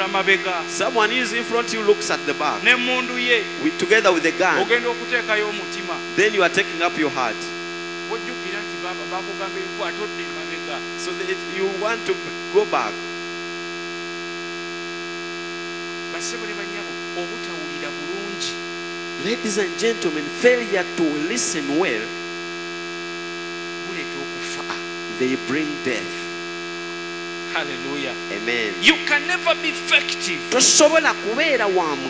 amabega. Someone is in front, you looks at the back. N'emmundu ye. Together with the gun. Ogenda okuteekayo omutima. Then you are taking up your heart. Ojjukira nti baba bakugamba ebifo atodde emabega. So that you want to go back. Bassebo ne bannyabo obutawulira bulungi. Ladies and gentlemen, failure to listen well, buleeta okufa. they bring death. Hallelujah. Amen. You can never be effective. Tosobola kubeera wa